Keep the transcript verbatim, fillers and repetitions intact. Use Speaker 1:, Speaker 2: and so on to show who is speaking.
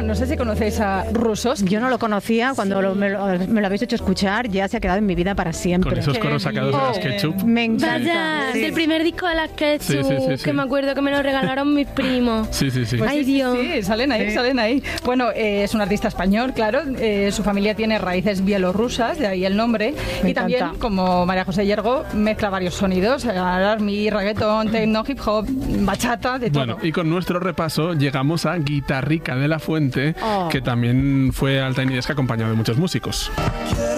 Speaker 1: no sé si conocéis a Rusos.
Speaker 2: Yo no lo conocía, cuando lo, me, lo, me lo habéis hecho escuchar, ya se ha quedado en mi vida para siempre.
Speaker 3: Con esos coros sacados de las Ketchup.
Speaker 2: Me encanta.
Speaker 4: Vaya,
Speaker 2: Sí.
Speaker 4: del primer disco de las Ketchup,
Speaker 3: Sí, sí, sí, sí.
Speaker 4: que me acuerdo que me lo regalaron mis primos.
Speaker 3: Sí, sí, sí.
Speaker 1: Pues
Speaker 4: Ay,
Speaker 1: sí, sí,
Speaker 4: Dios.
Speaker 1: Sí, salen ahí,
Speaker 2: Sí.
Speaker 1: salen ahí. Bueno, eh, es un artista español, claro. Eh, su familia tiene raíces bielorrusas, de ahí el nombre.
Speaker 2: Me
Speaker 1: y también,
Speaker 2: encanta.
Speaker 1: como María José Yergo, mezcla varios sonidos: army, reggaetón, techno, hip hop, bachata, de todo.
Speaker 3: Bueno, y con nuestro repaso llegamos a Guitarrica de la Fuente,
Speaker 2: Oh.
Speaker 3: que también fue al Tiny Desk acompañado de muchos músicos.